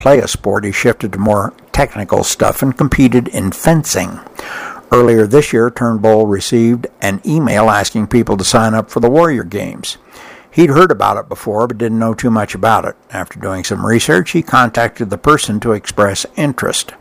play a sport, he shifted to more technical stuff and competed in fencing. Earlier this year, Turnbull received an email asking people to sign up for the Warrior Games. He'd heard about it before, but didn't know too much about it. After doing some research, he contacted the person to express interest.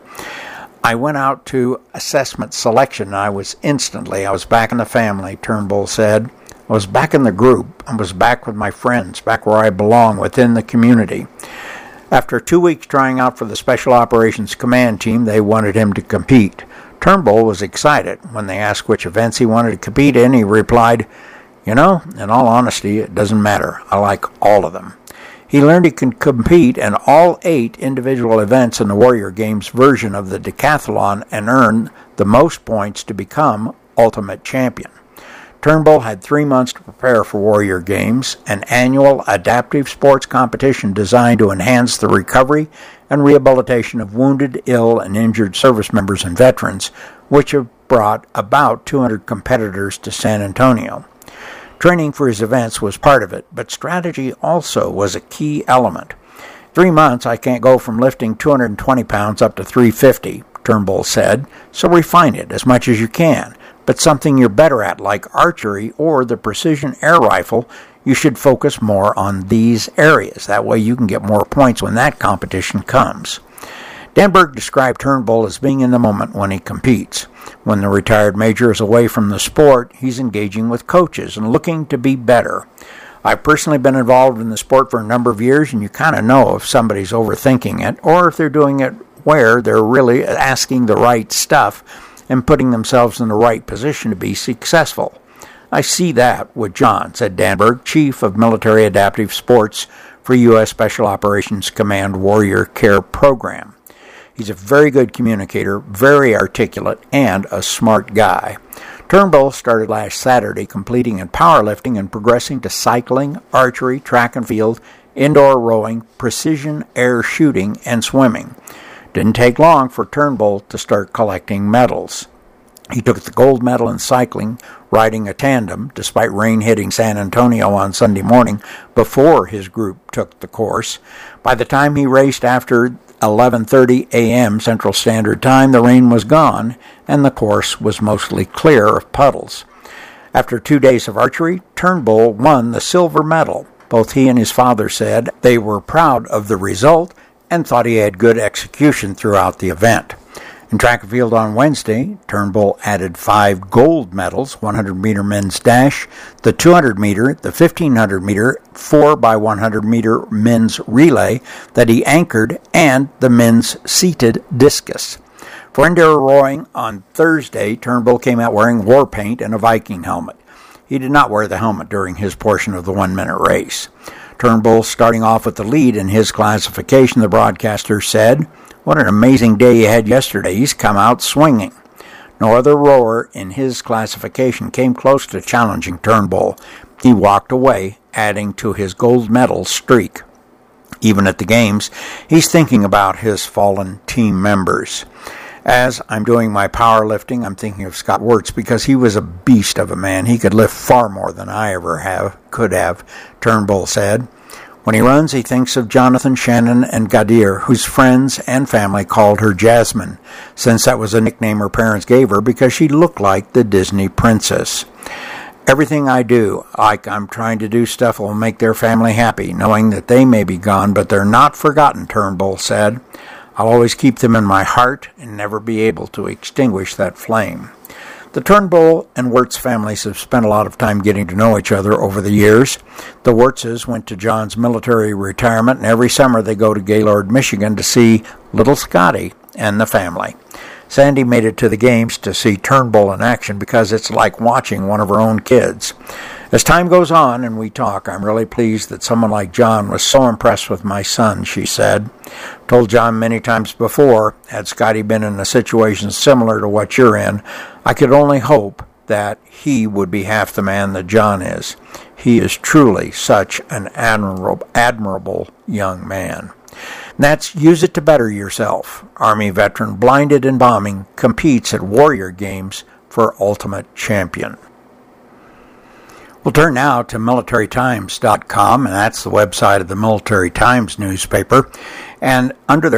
I went out to assessment selection, and I was back in the family, Turnbull said. I was back in the group. I was back with my friends, back where I belong, within the community. After 2 weeks trying out for the Special Operations Command Team, they wanted him to compete. Turnbull was excited. When they asked which events he wanted to compete in, he replied, in all honesty, it doesn't matter. I like all of them. He learned he could compete in all 8 individual events in the Warrior Games version of the decathlon and earn the most points to become Ultimate Champion. Turnbull had 3 months to prepare for Warrior Games, an annual adaptive sports competition designed to enhance the recovery and rehabilitation of wounded, ill, and injured service members and veterans, which have brought about 200 competitors to San Antonio. Training for his events was part of it, but strategy also was a key element. 3 months, I can't go from lifting 220 pounds up to 350, Turnbull said, so refine it as much as you can. But something you're better at, like archery or the precision air rifle, you should focus more on these areas. That way you can get more points when that competition comes. Danberg described Turnbull as being in the moment when he competes. When the retired major is away from the sport, he's engaging with coaches and looking to be better. I've personally been involved in the sport for a number of years, and you kind of know if somebody's overthinking it or if they're doing it where they're really asking the right stuff and putting themselves in the right position to be successful. I see that with John, said Danberg, Chief of Military Adaptive Sports for U.S. Special Operations Command Warrior Care Program. He's a very good communicator, very articulate, and a smart guy. Turnbull started last Saturday completing in powerlifting and progressing to cycling, archery, track and field, indoor rowing, precision air shooting, and swimming. Didn't take long for Turnbull to start collecting medals. He took the gold medal in cycling, riding a tandem, despite rain hitting San Antonio on Sunday morning before his group took the course. By the time he raced after 11:30 a.m. Central Standard Time, the rain was gone, and the course was mostly clear of puddles. After 2 days of archery, Turnbull won the silver medal. Both he and his father said they were proud of the result and thought he had good execution throughout the event. In track and field on Wednesday, Turnbull added 5 gold medals, 100-meter men's dash, the 200-meter, the 1,500-meter, 4x100-meter men's relay that he anchored, and the men's seated discus. For indoor rowing on Thursday, Turnbull came out wearing war paint and a Viking helmet. He did not wear the helmet during his portion of the 1-minute race. Turnbull starting off with the lead in his classification, the broadcaster said, "What an amazing day he had yesterday. He's come out swinging." No other rower in his classification came close to challenging Turnbull. He walked away, adding to his gold medal streak. Even at the games, he's thinking about his fallen team members. As I'm doing my powerlifting, I'm thinking of Scott Wirtz because he was a beast of a man. He could lift far more than I ever could have, Turnbull said. When he runs, he thinks of Jonathan, Shannon, and Gadir, whose friends and family called her Jasmine, since that was a nickname her parents gave her because she looked like the Disney princess. Everything I do, like I'm trying to do stuff that will make their family happy, knowing that they may be gone, but they're not forgotten, Turnbull said. I'll always keep them in my heart and never be able to extinguish that flame. The Turnbull and Wirtz families have spent a lot of time getting to know each other over the years. The Wirtzes went to John's military retirement, and every summer they go to Gaylord, Michigan to see little Scotty and the family. Sandy made it to the games to see Turnbull in action because it's like watching one of her own kids. As time goes on and we talk, I'm really pleased that someone like John was so impressed with my son, she said. Told John many times before, had Scotty been in a situation similar to what you're in, I could only hope that he would be half the man that John is. He is truly such an admirable young man. And that's Use It to Better Yourself. Army veteran blinded in bombing competes at Warrior Games for Ultimate Champion. We'll turn now to militarytimes.com, and that's the website of the Military Times newspaper. And under their